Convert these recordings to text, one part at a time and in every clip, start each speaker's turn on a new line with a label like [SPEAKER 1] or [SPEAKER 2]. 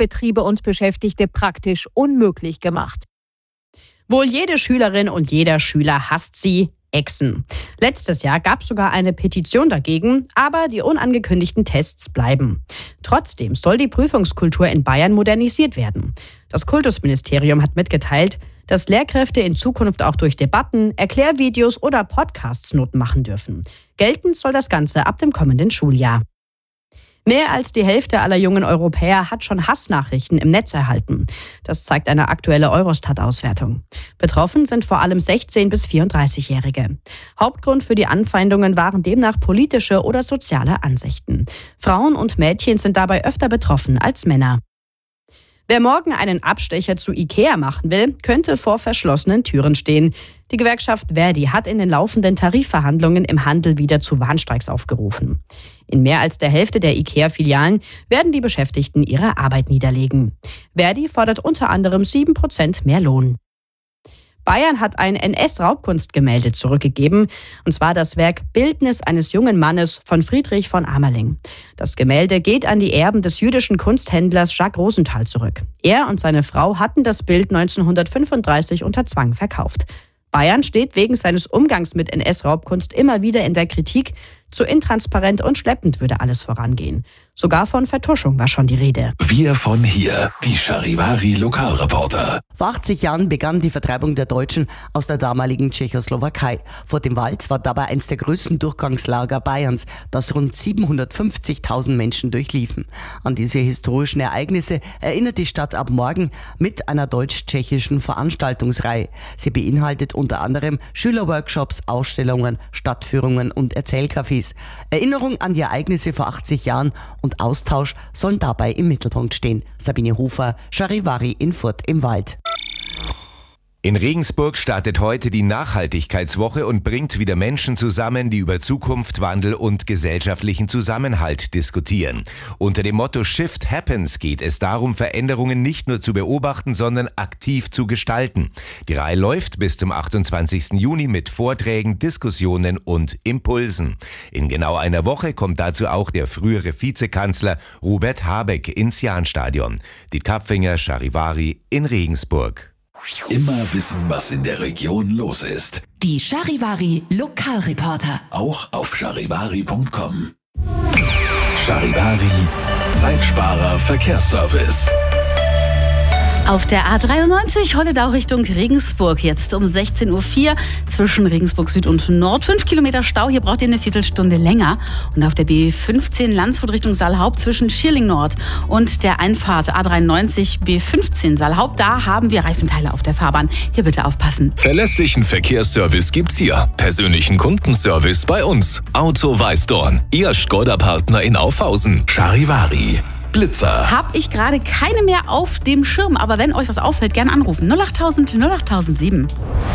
[SPEAKER 1] Betriebe und Beschäftigte praktisch unmöglich gemacht.
[SPEAKER 2] Wohl jede Schülerin und jeder Schüler hasst sie. Echsen. Letztes Jahr gab es sogar eine Petition dagegen, aber die unangekündigten Tests bleiben. Trotzdem soll die Prüfungskultur in Bayern modernisiert werden. Das Kultusministerium hat mitgeteilt, dass Lehrkräfte in Zukunft auch durch Debatten, Erklärvideos oder Podcasts Noten machen dürfen. Geltend soll das Ganze ab dem kommenden Schuljahr. Mehr als die Hälfte aller jungen Europäer hat schon Hassnachrichten im Netz erhalten. Das zeigt eine aktuelle Eurostat-Auswertung. Betroffen sind vor allem 16- bis 34-Jährige. Hauptgrund für die Anfeindungen waren demnach politische oder soziale Ansichten. Frauen und Mädchen sind dabei öfter betroffen als Männer. Wer morgen einen Abstecher zu IKEA machen will, könnte vor verschlossenen Türen stehen. Die Gewerkschaft ver.di hat in den laufenden Tarifverhandlungen im Handel wieder zu Warnstreiks aufgerufen. In mehr als der Hälfte der IKEA-Filialen werden die Beschäftigten ihre Arbeit niederlegen. ver.di fordert unter anderem 7% mehr Lohn. Bayern hat ein NS-Raubkunstgemälde zurückgegeben, und zwar das Werk Bildnis eines jungen Mannes von Friedrich von Amerling. Das Gemälde geht an die Erben des jüdischen Kunsthändlers Jacques Rosenthal zurück. Er und seine Frau hatten das Bild 1935 unter Zwang verkauft. Bayern steht wegen seines Umgangs mit NS-Raubkunst immer wieder in der Kritik. Zu intransparent und schleppend würde alles vorangehen. Sogar von Vertuschung war schon die Rede.
[SPEAKER 3] Wir von hier, die Charivari-Lokalreporter.
[SPEAKER 4] Vor 80 Jahren begann die Vertreibung der Deutschen aus der damaligen Tschechoslowakei. Vor dem Wald war dabei eines der größten Durchgangslager Bayerns, das rund 750.000 Menschen durchliefen. An diese historischen Ereignisse erinnert die Stadt ab morgen mit einer deutsch-tschechischen Veranstaltungsreihe. Sie beinhaltet unter anderem Schülerworkshops, Ausstellungen, Stadtführungen und Erzählcafés. Erinnerung an die Ereignisse vor 80 Jahren und Austausch sollen dabei im Mittelpunkt stehen. Sabine Hofer, Charivari in Furt im Wald.
[SPEAKER 5] In Regensburg startet heute die Nachhaltigkeitswoche und bringt wieder Menschen zusammen, die über Zukunft, Wandel und gesellschaftlichen Zusammenhalt diskutieren. Unter dem Motto Shift Happens geht es darum, Veränderungen nicht nur zu beobachten, sondern aktiv zu gestalten. Die Reihe läuft bis zum 28. Juni mit Vorträgen, Diskussionen und Impulsen. In genau einer Woche kommt dazu auch der frühere Vizekanzler Robert Habeck ins Jahnstadion. Die Kapfinger, Charivari in Regensburg.
[SPEAKER 3] Immer wissen, was in der Region los ist.
[SPEAKER 6] Die Charivari Lokalreporter.
[SPEAKER 3] Auch auf charivari.com. Charivari, Zeitsparer Verkehrsservice.
[SPEAKER 7] Auf der A93 Holledau Richtung Regensburg, jetzt um 16.04 Uhr zwischen Regensburg Süd und Nord. 5 Kilometer Stau, hier braucht ihr eine Viertelstunde länger. Und auf der B15 Landshut Richtung Saalhaupt zwischen Schierling Nord und der Einfahrt A93 B15 Saalhaupt, da haben wir Reifenteile auf der Fahrbahn. Hier bitte aufpassen.
[SPEAKER 8] Verlässlichen Verkehrsservice gibt's hier. Persönlichen Kundenservice bei uns. Auto Weißdorn, Ihr Škoda-Partner in Aufhausen.
[SPEAKER 3] Charivari. Blitzer.
[SPEAKER 7] Hab ich gerade keine mehr auf dem Schirm, aber wenn euch was auffällt, gerne anrufen. 08000 08007.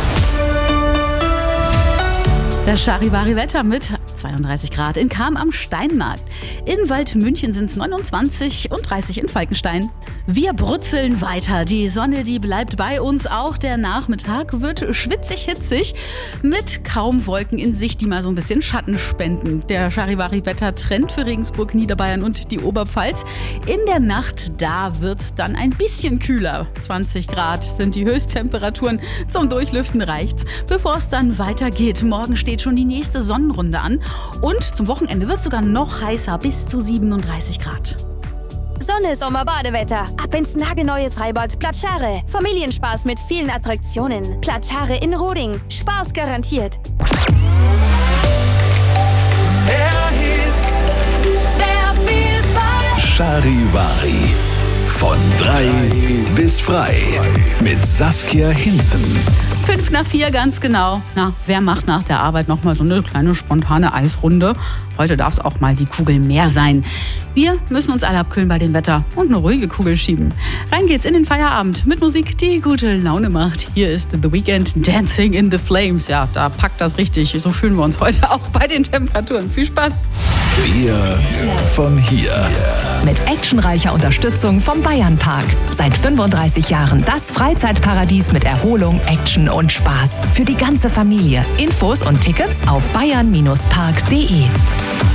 [SPEAKER 7] Das Charivari-Wetter mit 32 Grad in Cham am Steinmarkt. In Waldmünchen sind es 29 und 30 in Falkenstein. Wir brutzeln weiter. Die Sonne, die bleibt bei uns. Auch der Nachmittag wird schwitzig-hitzig mit kaum Wolken in Sicht, die mal so ein bisschen Schatten spenden. Der Charivari-Wetter-Trend für Regensburg, Niederbayern und die Oberpfalz. In der Nacht, da wird es dann ein bisschen kühler. 20 Grad sind die Höchsttemperaturen. Zum Durchlüften reicht's. Bevor es dann weitergeht, morgen steht schon die nächste Sonnenrunde an. Und zum Wochenende wird es sogar noch heißer, bis zu 37 Grad.
[SPEAKER 9] Sonne, Sommer, Badewetter. Ab ins nagelneue Freibad Platschare. Familienspaß mit vielen Attraktionen. Platschare in Roding. Spaß garantiert.
[SPEAKER 3] Charivari. Von 3 bis frei. Mit Saskia Hinzen.
[SPEAKER 7] 3:55, ganz genau. Na, wer macht nach der Arbeit noch mal so eine kleine spontane Eisrunde? Heute darf es auch mal die Kugel mehr sein. Wir müssen uns alle abkühlen bei dem Wetter und eine ruhige Kugel schieben. Rein geht's in den Feierabend mit Musik, die gute Laune macht. Hier ist The Weeknd, Dancing in the Flames. Ja, da packt das richtig. So fühlen wir uns heute auch bei den Temperaturen. Viel Spaß.
[SPEAKER 3] Wir von hier.
[SPEAKER 6] Mit actionreicher Unterstützung vom Bayernpark. Seit 35 Jahren das Freizeitparadies mit Erholung, Action und Spaß. Für die ganze Familie. Infos und Tickets auf bayern-park.de.